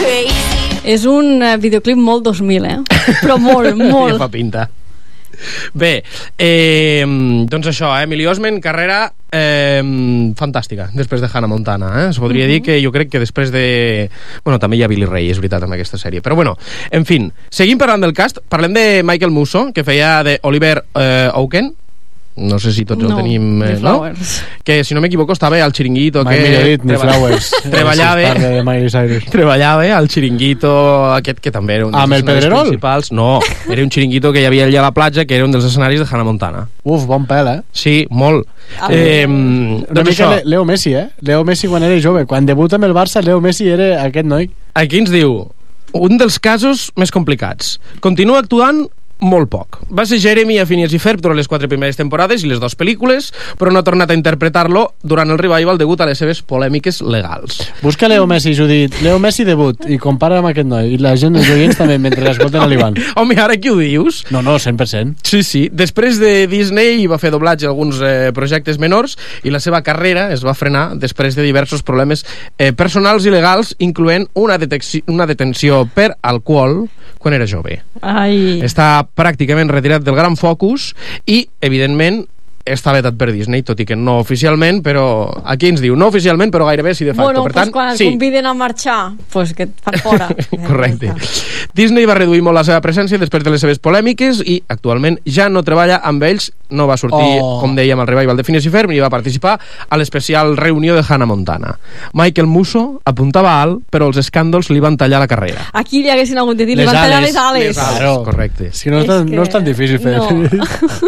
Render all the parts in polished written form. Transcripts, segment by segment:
És un videoclip molt 2000, però molt, molt. Ja fa pinta. Bé, doncs això, Emily Osment, carrera fantàstica després de Hannah Montana, es podria dir que jo crec que després de... Bueno, també hi ha Billy Ray, és veritat, en aquesta sèrie, però bueno, en fin, seguim parlant del cast, parlem de Michael Musso, que feia de Oliver Oaken, no sé si tots el tenim, no? Que si no m'equivoco estava al Chiringuito, que treballava al Chiringuito aquest, que també era un dels escenaris principals. No, era un Chiringuito que hi havia allà a la platja, que era un dels escenaris de Hannah Montana. Uf, bon pèl, Sí, molt. Una mica Leo Messi, Leo Messi quan era jove, quan debuta amb el Barça, Leo Messi era aquest noi. Aquí ens diu, un dels casos més complicats. Continua actuant molt poc. Va ser Jeremy a Phineas i Ferb durant les 4 primeres temporades i les 2 pel·lícules, però no ha tornat a interpretar-lo durant el revival degut a les seves polèmiques legals. Busca Leo Messi, Judit. Leo Messi debut i compara amb aquest noi. I la gent, els oients també, mentre l'escolten a l'Ivan. Home, ara que ho dius... No, 100%. Sí. Després de Disney va fer doblatge a alguns projectes menors i la seva carrera es va frenar després de diversos problemes personals i legals, incloent una detenció per alcohol quan era jove. Està pràcticament retirat del gran focus i, evidentment, està vetat per Disney, tot i que no oficialment, però aquí ens diu no oficialment, però gairebé sí de facto. Bueno, per tant, quan el conviden a marxar, pues que et fan fora. Correcte. Disney va reduir molt la seva presència després de les seves polèmiques i actualment ja no treballa amb ells, no va sortir, com dèiem, al revival de Phineas i Ferb ni va participar a l'especial reunió de Hannah Montana. Michael Musso apuntava alt, però els escàndols li van tallar la carrera. Aquí li haguessin hagut de dir, li van tallar les ales. Claro. Correcte. És que no és tan difícil fer. No.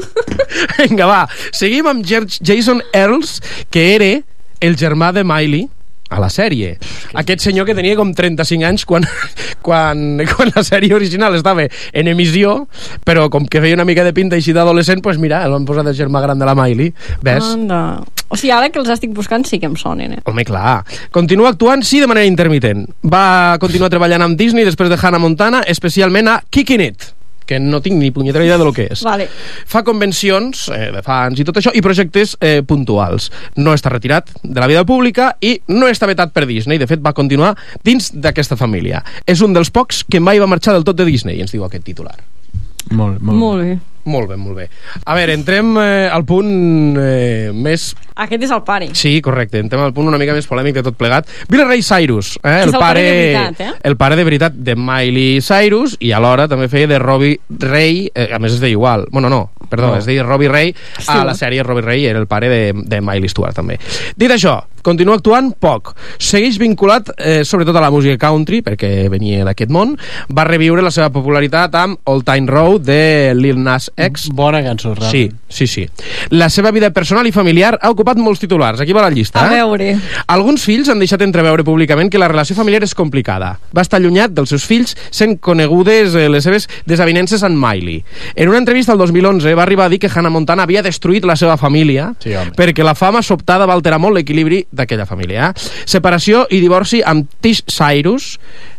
Vinga, va. Seguim amb Jason Earls, que era el germà de Miley a la sèrie. Aquest senyor que tenia com 35 anys quan la sèrie original estava en emissió, però com que feia una mica de pinta així d'adolescent, doncs mira, el van posar de germà gran de la Miley. Ves? Anda. O sigui, ara que els estic buscant sí que em sonen, Home, clar. Continua actuant, sí, de manera intermitent. Va continuar treballant amb Disney després de Hannah Montana, especialment a Kickin' It, que no tinc ni punyetera idea de lo que és. Vale. Fa convencions de fans i tot això, i projectes puntuals. No està retirat de la vida pública i no està vetat per Disney. De fet, va continuar dins d'aquesta família. És un dels pocs que mai va marxar del tot de Disney, ens diu aquest titular. Molt bé. Molt bé. A veure, entrem al punt més... Aquest és el pare. Sí, correcte. Entrem al punt una mica més polèmic de tot plegat. Billy Ray Cyrus, el pare de veritat, el pare de veritat de Miley Cyrus, i alhora també feia de Robbie Ray, a més es deia igual. Bueno, no, perdó, es deia Robbie Ray. A la sèrie Robbie Ray era el pare de Miley Stewart, també. Dit això, continua actuant poc. Segueix vinculat sobretot a la música country, perquè venia d'aquest món. Va reviure la seva popularitat amb Old Time Road de Lil Nas X. Bona cançó, realment. Sí. La seva vida personal i familiar ha ocupat molts titulars. Aquí va la llista. A veure. Alguns fills han deixat entreveure públicament que la relació familiar és complicada. Va estar allunyat dels seus fills sent conegudes les seves desavinences amb Miley. En una entrevista al 2011 va arribar a dir que Hannah Montana havia destruït la seva família perquè la fama sobtada va alterar molt l'equilibri d'aquella família. Separació i divorci amb Tish Cyrus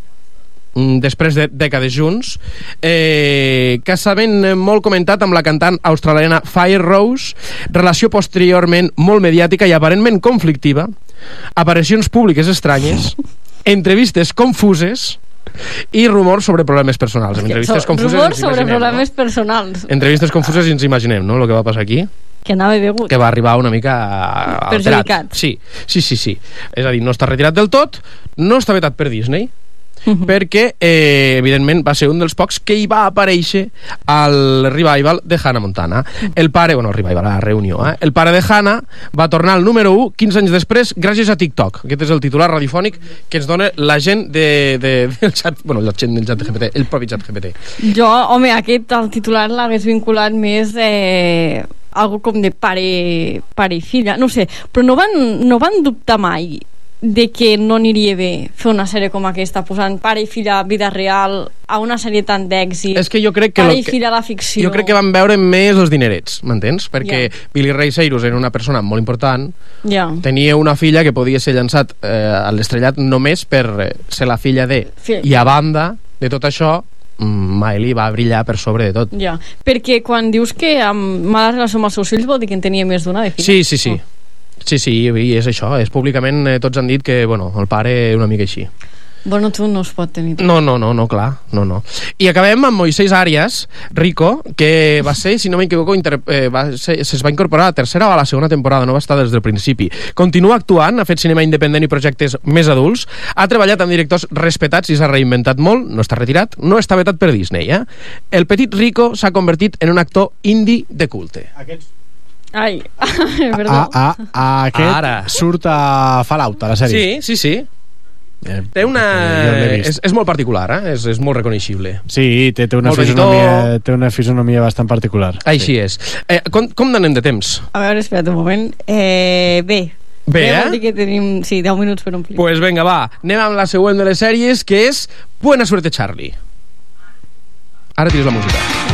després de dècades junts, casament molt comentat amb la cantant australiana Fire Rose, relació posteriorment molt mediàtica i aparentment conflictiva, aparicions públiques estranyes, entrevistes confuses i rumors sobre problemes personals. Rumors sobre problemes personals. Entrevistes confuses i ens imaginem, no?, el que va passar aquí. Que anava begut. Que va arribar una mica perjudicat. Sí. És a dir, no està retirat del tot, no està vetat per Disney, perquè evidentment va ser un dels pocs que hi va aparèixer al revival de Hannah Montana. El pare, revival, a la reunió, el pare de Hannah va tornar al número 1 15 anys després gràcies a TikTok. Aquest és el titular radiofònic que ens dona la gent del xat, la gent del xat GPT, el propi xat GPT. Jo, home, el titular l'hagués vinculat més algo com de pare i filla, no sé, però no van dubtar mai de que no aniria bé fer una sèrie com aquesta, posant pare i filla a vida real a una sèrie tan d'èxit. És que jo crec que pare i filla a la ficció. Jo crec que van veure més els dinerets, m'entens? Perquè Billy Ray Cyrus era una persona molt important, tenia una filla que podia ser llançat a l'estrellat només per ser la filla de... I a banda de tot això, Miley va brillar per sobre de tot. Perquè quan dius que amb mala relació amb els seus fills vol dir que en tenia més d'una de filla? Sí, i és això, és públicament tots han dit que, el pare una mica així. Bueno, tu no es pot tenir. No, clar, no. I acabem amb Moisés Arias, Rico, que va ser, si no m'equivoco, es va incorporar a la tercera o a la segona temporada, no va estar des del principi. Continua actuant, ha fet cinema independent i projectes més adults, ha treballat amb directors respetats i s'ha reinventat molt, no està retirat, no està vetat per Disney, El petit Rico s'ha convertit en un actor indie de culte. Ai, perdó. Aquest ara surt a Fallout, a la sèrie. Sí. Té una... És molt particular, és molt reconeixible. Sí, té una fisonomia bastant particular. Així és. Com n'anem de temps? A veure, espera't un moment. Bé, vol dir que tenim 10 minuts per omplir. Pues vinga, va, anem amb la següent de les sèries, que és Buena suerte, Charlie. Ara tires la música.